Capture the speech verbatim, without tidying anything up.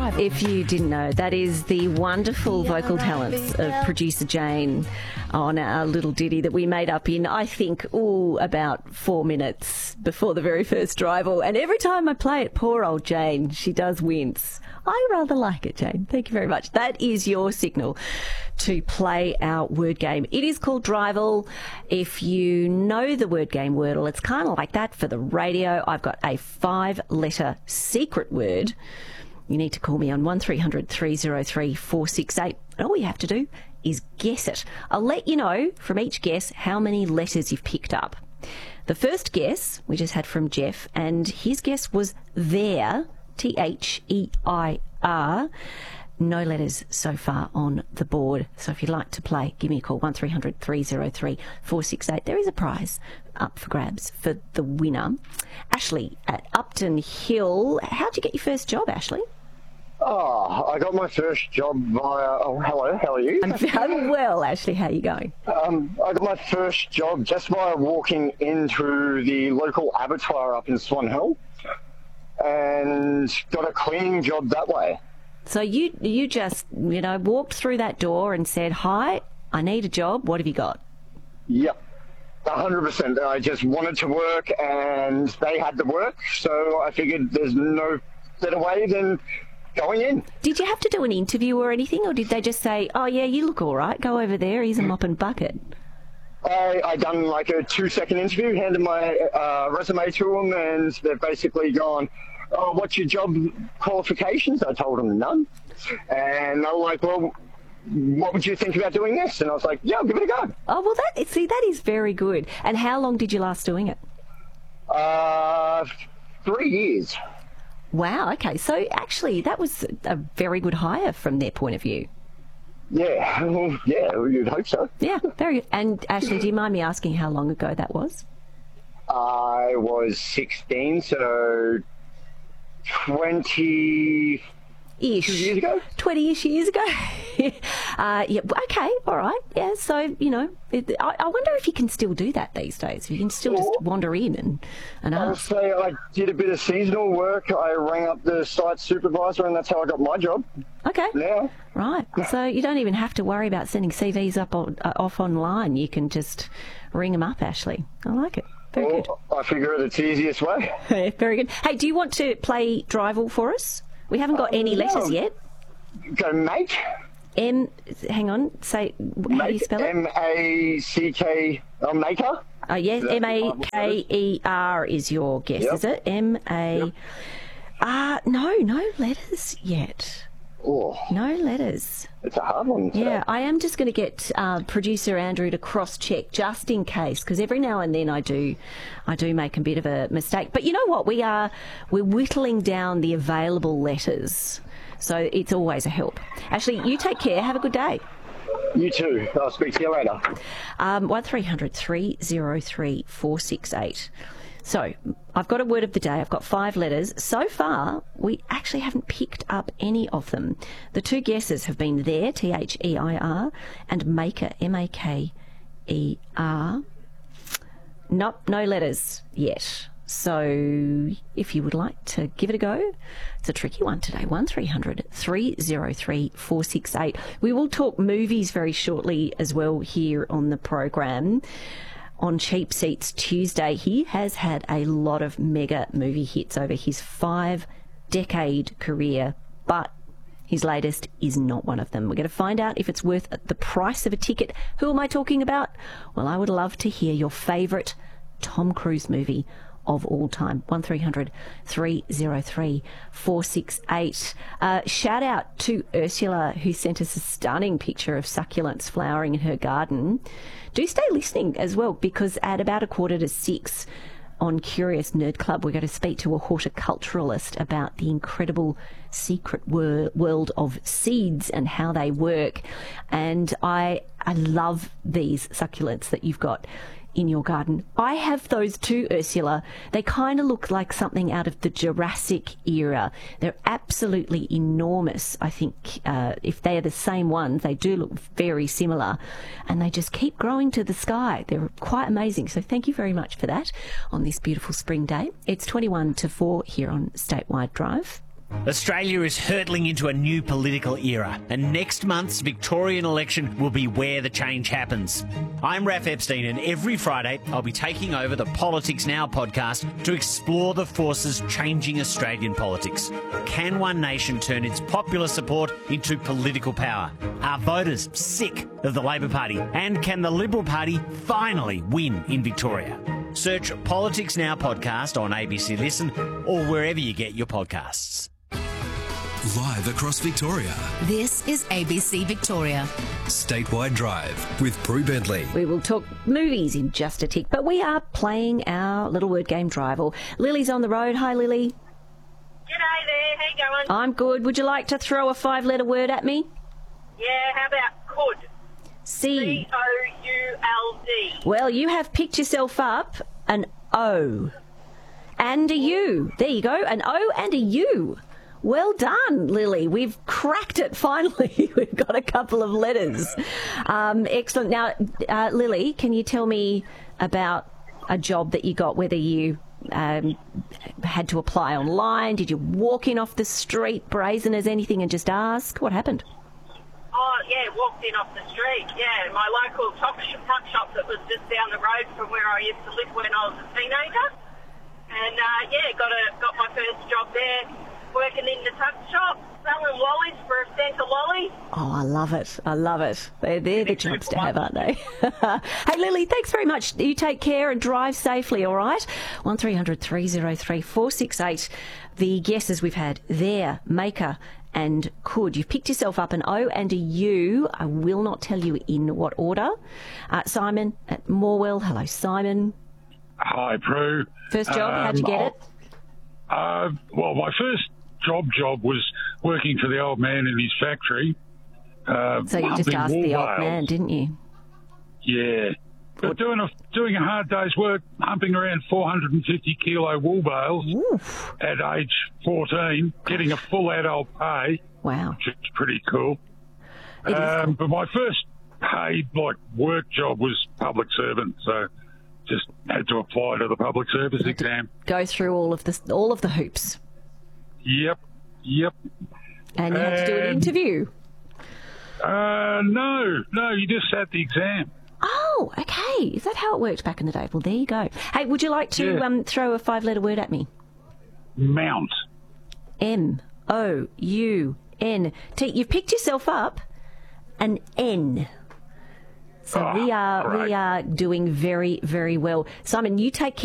Drive. If you didn't know, that is the wonderful vocal talents of producer Jane on our little ditty that we made up in, I think, ooh, about four minutes before the very first drive. And every time I play it, poor old Jane, she does wince. I rather like it, Jane. Thank you very much. That is your signal to play our word game. It is called Drival. If you know the word game Wordle, it's kind of like that for the radio. I've got a five-letter secret word. You need to call me on one three hundred three oh three four six eight. And all you have to do is guess it. I'll let you know from each guess how many letters you've picked up. The first guess we just had from Jeff, and his guess was there, T H E I R. No letters so far on the board. So if you'd like to play, give me a call, one three hundred three oh three four six eight. There is a prize up for grabs for the winner. Ashley at Upton Hill. How'd you get your first job, Ashley? Oh, I got my first job via... Oh, hello, how are you? I'm, I'm well, Ashley. How are you going? Um, I got my first job just by walking into the local abattoir up in Swan Hill and got a cleaning job that way. So you you just, you know, walked through that door and said, hi, I need a job. What have you got? Yep, one hundred percent. I just wanted to work and they had the work, so I figured there's no better way than going in. Did you have to do an interview or anything, or did they just say, oh, yeah, you look all right, go over there, here's a mop and bucket? I, I done like a two-second interview, handed my uh, resume to them, and they've basically gone, oh, what's your job qualifications? I told them none. And they were like, well, what would you think about doing this? And I was like, yeah, I'll give it a go. Oh, well, that see, that is very good. And how long did you last doing it? Uh, three years. Wow, okay. So actually, that was a very good hire from their point of view. Yeah, well, yeah, you'd hope so. Yeah, very good. And Ashley, do you mind me asking how long ago that was? I was sixteen, so twenty... Ish. Two years ago? twenty-ish years ago. uh, yeah, okay, all right. Yeah, so, you know, it, I, I wonder if you can still do that these days. If you can still just wander in and, and I'll ask. say I did a bit of seasonal work. I rang up the site supervisor, and that's how I got my job. Okay. Now. Right. So you don't even have to worry about sending C Vs up on, uh, off online. You can just ring them up, Ashley. I like it. Very Well, good. I figure it's the easiest way. Very good. Hey, do you want to play Drival for us? We haven't got any letters no. yet. Go make. M, hang on, say, how do you spell it? M A C K, uh, maker. Oh, yes, Is that M A the K E R is your guess, Yep. is it? M A... Yep. Uh, no, no letters yet. Oh, No letters. it's a hard one. today. Yeah, I am just going to get uh, producer Andrew to cross-check just in case, because every now and then I do, I do make a bit of a mistake. But you know what? We are we're whittling down the available letters, so it's always a help. Ashley, you take care. Have a good day. You too. I'll speak to you later. Um, one three hundred three oh three four six eight. So, I've got a word of the day. I've got five letters. So far, we actually haven't picked up any of them. The two guesses have been there, T H E I R, and maker, M A K E R. Nope, no letters yet. So, if you would like to give it a go, it's a tricky one today. one three hundred three oh three four six eight. We will talk movies very shortly as well here on the program. On Cheap Seats Tuesday, he has had a lot of mega movie hits over his five-decade career, but his latest is not one of them. We're going to find out if it's worth the price of a ticket. Who am I talking about? Well, I would love to hear your favourite Tom Cruise movie of all time. one three hundred three oh three four six eight. Uh, shout out to Ursula, who sent us a stunning picture of succulents flowering in her garden. Do stay listening as well, because at about a quarter to six on Curious Nerd Club, we're going to speak to a horticulturalist about the incredible secret wor- world of seeds and how they work. And I, I love these succulents that you've got in your garden. I have those too, Ursula. They kind of look like something out of the Jurassic era. They're absolutely enormous. I think uh, if they are the same ones, they do look very similar, and they just keep growing to the sky. They're quite amazing. So thank you very much for that on this beautiful spring day. It's twenty-one to four here on Statewide Drive. Australia is hurtling into a new political era, and next month's Victorian election will be where the change happens. I'm Raph Epstein, and every Friday I'll be taking over the Politics Now podcast to explore the forces changing Australian politics. Can One Nation turn its popular support into political power? Are voters sick of the Labor Party? And can the Liberal Party finally win in Victoria? Search Politics Now podcast on A B C Listen or wherever you get your podcasts. Live across Victoria. This is A B C Victoria. Statewide Drive with Prue Bentley. We will talk movies in just a tick, but we are playing our little word game Drival. Lily's on the road. Hi, Lily. G'day there, how you going? I'm good. Would you like to throw a five-letter word at me? Yeah, how about could? C. C O U L D. Well, you have picked yourself up an O and a U. There you go, an O and a U. Well done, Lily. We've cracked it finally. We've got a couple of letters. Um, excellent. Now, uh, Lily, can you tell me about a job that you got, whether you um, had to apply online? Did you walk in off the street, brazen as anything, and just ask? What happened? Oh, yeah, walked in off the street. Yeah, my local tuck shop, tuck shop that was just down the road from where I used to live when I was a teenager. And, uh, yeah, got a got my first job there, working in the tuck shop, selling lollies for a cent a lolly. Oh, I love it. I love it. They're, they're the jobs to have, aren't they? Hey, Lily, thanks very much. You take care and drive safely, all right? one three hundred three oh three four six eight. The guesses we've had there, Maker and could. You've picked yourself up an O and a U. I will not tell you in what order. Uh, Simon at Morwell. Hello, Simon. Hi, Prue. First job, how'd you get um, it? Uh, well, my first job job was working for the old man in his factory. Uh, So you just humping asked wool the old bales. man, didn't you? Yeah. But doing a, doing a hard day's work, humping around four hundred fifty kilo wool bales Oof. at age fourteen, getting a full adult pay, Wow. which is pretty cool. It is Um, but my first paid, like, work job was public servant, so just had to apply to the public service exam. Go through all of the all of the hoops, Yep, yep. and you had to do an Um, interview. Uh, no, no, you just sat the exam. Oh, okay. Is that how it worked back in the day? Well, there you go. Hey, would you like to Yeah. um, throw a five-letter word at me? Mount. M O U N T. You've picked yourself up an N. So Oh, we are we great. are doing very, very well. Simon, you take care.